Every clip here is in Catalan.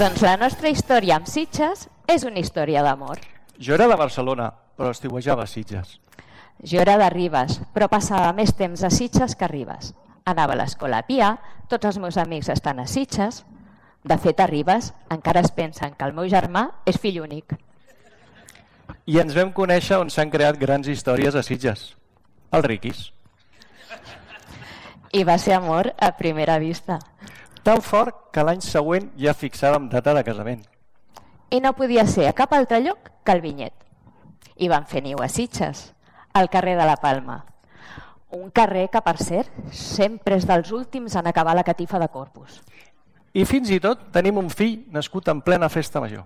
Doncs la nostra història amb Sitges és una història d'amor. Jo era de Barcelona, però estiuejava a Sitges. Jo era de Ribes, però passava més temps a Sitges que a Ribes. Anava a l'escola a Pia, tots els meus amics estan a Sitges. De fet, a Ribes encara es pensen que el meu germà és fill únic. I ens vam conèixer on s'han creat grans històries a Sitges. Els Riquis. I va ser amor a primera vista. Tan fort que l'any següent ja fixàvem data de casament. I no podia ser a cap altre lloc que el Vinyet. I van fer niu a Sitges, al carrer de la Palma. Un carrer que, per cert, sempre és dels últims en acabar la catifa de Corpus. I fins i tot tenim un fill nascut en plena festa major.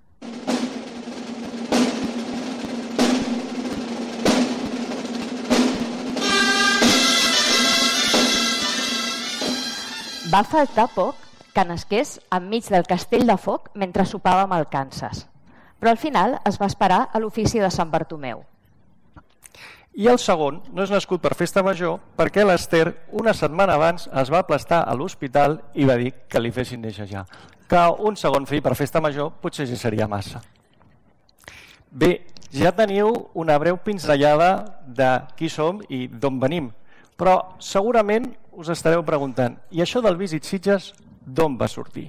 Va faltar poc que nasqués enmig del castell de foc mentre sopàvem al Kansas. Però al final es va esperar a l'ofici de Sant Bartomeu. I el segon no és nascut per festa major perquè l'Ester una setmana abans es va aplastar a l'hospital i va dir que li fessin néixer ja. Que un segon fill per festa major potser ja seria massa. Bé, ja teniu una breu pinzellada de qui som i d'on venim, però segurament us estareu preguntant, i això del Visit Sitges d'on va sortir?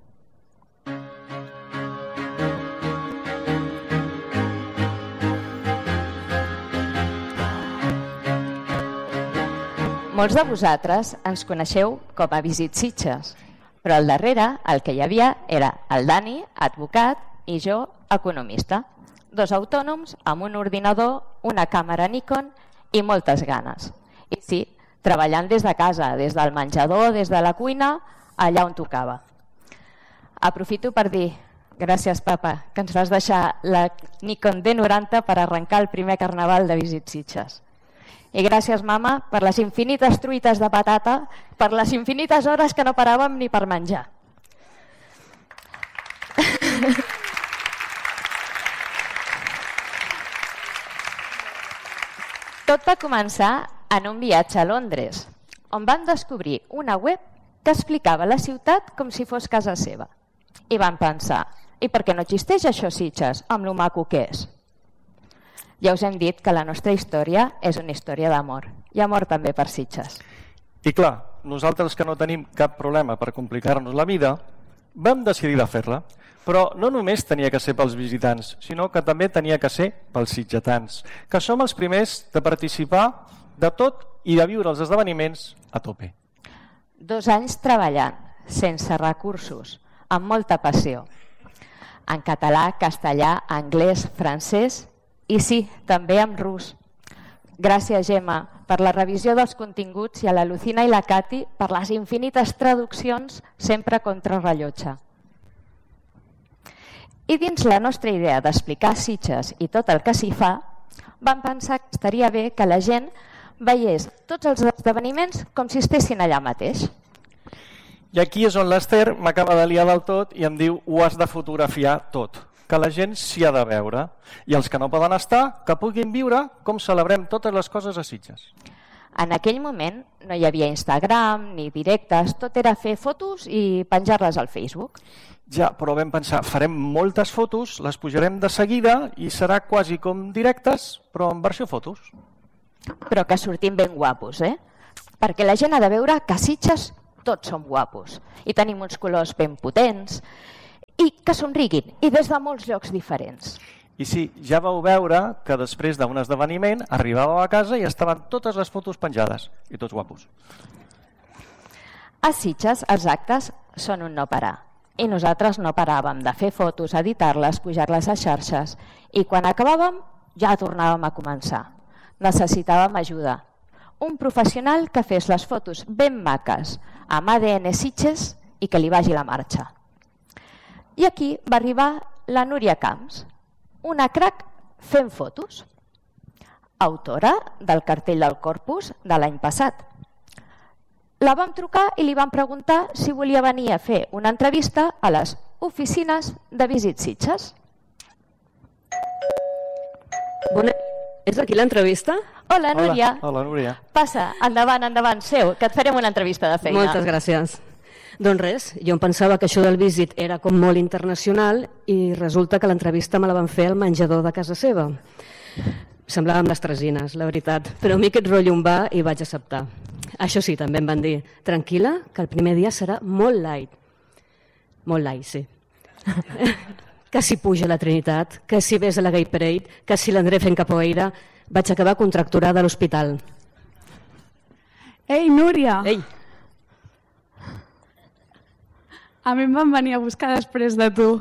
Molts de vosaltres ens coneixeu com a Visit Sitges, però al darrere el que hi havia era el Dani, advocat, i jo, economista. Dos autònoms amb un ordinador, una càmera Nikon i moltes ganes. I sí, treballant des de casa, des del menjador, des de la cuina, allà on tocava. Aprofito per dir, gràcies papa, que ens vas deixar la Nikon D90 per arrencar el primer carnaval de Visit Sitges. I gràcies mama per les infinites truites de patata, per les infinites hores que no paràvem ni per menjar. Tot va començar en un viatge a Londres, on van descobrir una web que explicava la ciutat com si fos casa seva. I van pensar, i per què no existeix això Sitges, amb lo maco que és? Ja us hem dit que la nostra història és una història d'amor, i amor també per Sitges. I clar, nosaltres que no tenim cap problema per complicar-nos la vida, vam decidir de fer-la. Però no només tenia que ser pels visitants, sinó que també tenia que ser pels sitgetans, que som els primers de participar de tot i de viure els esdeveniments a tope. 2 anys treballant, sense recursos, amb molta passió. En català, castellà, anglès, francès i sí, també en rus. Gràcies, Gemma, per la revisió dels continguts i a la Lucina i la Cati per les infinites traduccions sempre contra rellotge. I dins la nostra idea d'explicar Sitges i tot el que s'hi fa, vam pensar que estaria bé que la gent veiés tots els esdeveniments com si estessin allà mateix. I aquí és on l'Ester m'acaba de liar del tot i em diu ho has de fotografiar tot, que la gent s'hi ha de veure. I els que no poden estar, que puguin viure com celebrem totes les coses a Sitges. En aquell moment no hi havia Instagram ni directes, tot era fer fotos i penjar-les al Facebook. Ja, però vam pensar, farem moltes fotos, les pujarem de seguida i serà quasi com directes, però en versió fotos. Però que sortim ben guapos, Perquè la gent ha de veure que a Sitges tots som guapos i tenim uns colors ben potents i que somriguin, i des de molts llocs diferents. I sí, ja vau veure que després d'un esdeveniment arribàveu a casa i estaven totes les fotos penjades, i tots guapos. A Sitges els actes són un no parar. I nosaltres no paràvem de fer fotos, editar-les, pujar-les a xarxes. I quan acabàvem, ja tornàvem a començar. Necessitàvem ajuda. Un professional que fes les fotos ben maques, amb ADN Sitges i que li vagi la marxa. I aquí va arribar la Núria Camps, una crac fent fotos, autora del cartell del Corpus de l'any passat. La vam trucar i li vam preguntar si volia venir a fer una entrevista a les oficines de Visit Sitges. És aquí l'entrevista? Hola, Núria. Hola, Núria. Passa, endavant, seu, que et farem una entrevista de feina. Moltes gràcies. Doncs res, jo em pensava que això del Visit era com molt internacional i resulta que l'entrevista me la van fer al menjador de casa seva. Semblàvem les tresines, la veritat, però a mi aquest rotllo em va i vaig acceptar. Això sí, també em van dir, tranquil·la, que el primer dia serà molt light. Molt light, sí. Que si puja la Trinitat, que si ves a la Gay Parade, que si l'André fent capoeira, vaig acabar contracturada a l'hospital. Ei, Núria! Ei! A mi em van venir a buscar després de tu.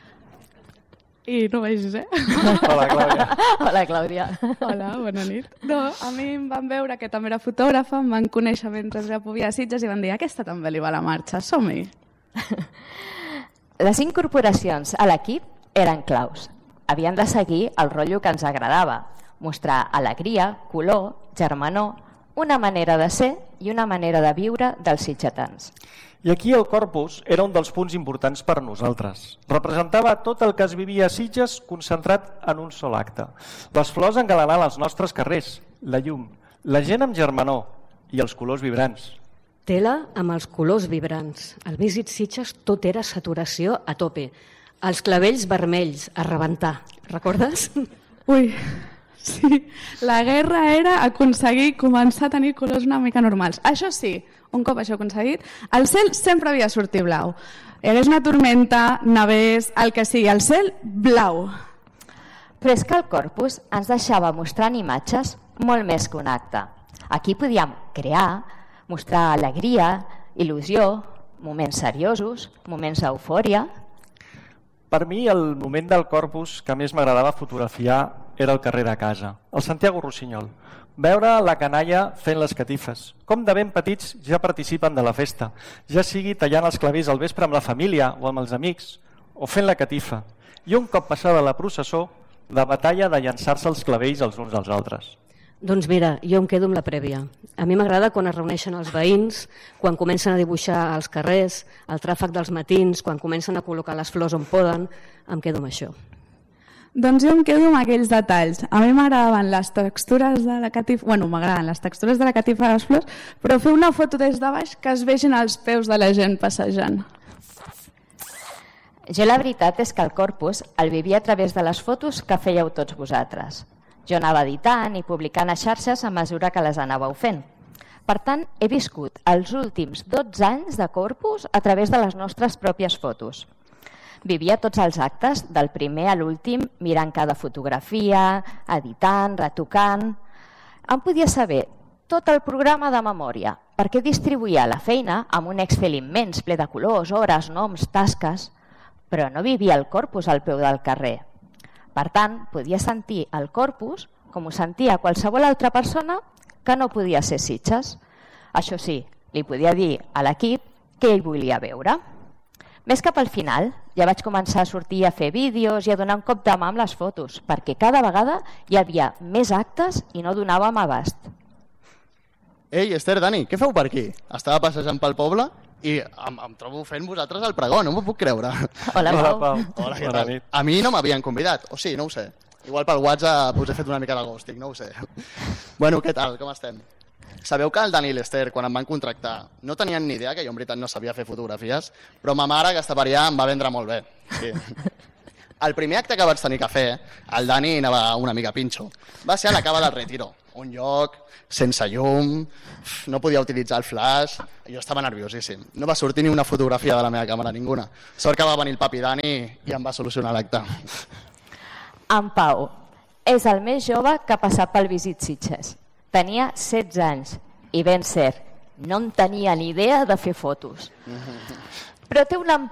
I no vegis, eh? Hola, Clàudia. Hola, Clàudia. Hola, bona nit. No, a mi em van veure que també era fotògrafa, em van conèixer mentre era a Sitges i van dir aquesta també li va la marxa, som-hi. Les incorporacions a l'equip eren claus. Havien de seguir el rotllo que ens agradava, mostrar alegria, color, germanor, una manera de ser i una manera de viure dels sitgetans. I aquí el Corpus era un dels punts importants per nosaltres. Representava tot el que es vivia a Sitges concentrat en un sol acte. Les flors engalanant els nostres carrers, la llum, la gent amb germanor i els colors vibrants. Tela amb els colors vibrants. Al Visit Sitges tot era saturació a tope. Els clavells vermells, a rebentar. Recordes? Ui, sí. La guerra era aconseguir començar a tenir colors una mica normals. Això sí, un cop això aconseguit, el cel sempre havia de sortir blau. Hi hagués una tormenta, nevés, el que sigui, el cel blau. Però és que el Corpus ens deixava mostrant imatges molt més que un acte. Aquí podíem crear, mostrar alegria, il·lusió, moments seriosos, moments d'eufòria. Per mi, el moment del Corpus que més m'agradava fotografiar era el carrer de casa, el Santiago Rossinyol. Veure la canalla fent les catifes. Com de ben petits ja participen de la festa, ja sigui tallant els clavells al vespre amb la família o amb els amics, o fent la catifa. I un cop passada la processó, la batalla de llançar-se els clavells els uns als altres. Doncs mira, jo em quedo amb la prèvia. A mi m'agrada quan es reuneixen els veïns, quan comencen a dibuixar els carrers, el tràfic dels matins, quan comencen a col·locar les flors on poden, em quedo amb això. Doncs jo em quedo amb aquells detalls. A mi m'agradaven les textures de la catifa, m'agraden les textures de la catifa de les flors, però fer una foto des de baix que es vegin els peus de la gent passejant. Jo la veritat és que el Corpus el vivia a través de les fotos que fèieu tots vosaltres. Jo anava editant i publicant a xarxes a mesura que les anàveu fent. Per tant, he viscut els últims 12 anys de Corpus a través de les nostres pròpies fotos. Vivia tots els actes, del primer a l'últim, mirant cada fotografia, editant, retocant. Em podia saber tot el programa de memòria, perquè distribuïa la feina amb un Excel immens, ple de colors, hores, noms, tasques, però no vivia el Corpus al peu del carrer. Per tant, podia sentir el Corpus com ho sentia qualsevol altra persona que no podia ser Sitges. Això sí, li podia dir a l'equip què ell volia veure. Més cap al final, ja vaig començar a sortir a fer vídeos i a donar un cop de mà amb les fotos, perquè cada vegada hi havia més actes i no donàvem abast. Ei, Esther, Dani, què feu per aquí? Estava passejant pel poble i em trobo fent vosaltres el pregó, no m'ho puc creure. Hola, Pau. Hola, què tal? A mi no m'havien convidat, o sí, no ho sé. Igual pel WhatsApp us he fet una mica de ghosting, no ho sé. Bueno, què tal, com estem? Sabeu que el Dani i l'Esther, quan em van contractar, no tenien ni idea que jo en veritat no sabia fer fotografies, però ma mare, aquesta per allà, em va vendre molt bé. Sí. El primer acte que vaig tenir que fer, el Dani anava una mica pinxo, va ser a la Cava del Retiro, un lloc sense llum, no podia utilitzar el flash, jo estava nerviosíssim. No va sortir ni una fotografia de la meva càmera, ninguna. Sort que va venir el papi Dani i em va solucionar l'acte. En Pau és el més jove que ha passat pel Visit Sitges. Tenia 16 anys i ben cert, no en tenia ni idea de fer fotos. Però té una